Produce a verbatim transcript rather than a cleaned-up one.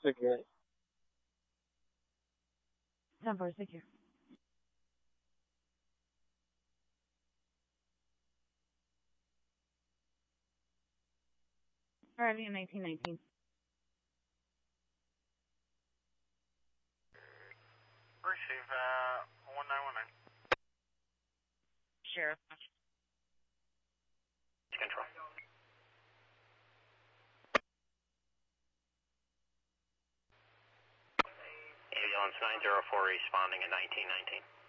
Secure. ten four, secure. Arriving in nineteen nineteen. Receive, uh, one nine one nine. Sheriff. Control. Ambulance nine zero four responding in nineteen nineteen.